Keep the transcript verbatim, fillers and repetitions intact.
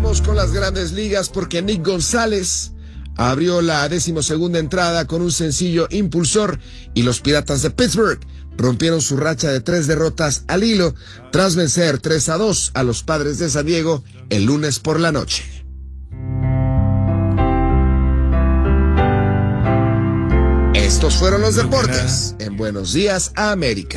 Vamos con las grandes ligas porque Nick González abrió la decimosegunda entrada con un sencillo impulsor y los Piratas de Pittsburgh rompieron su racha de tres derrotas al hilo tras vencer tres a dos a los Padres de San Diego el lunes por la noche. Estos fueron los deportes en Buenos Días América.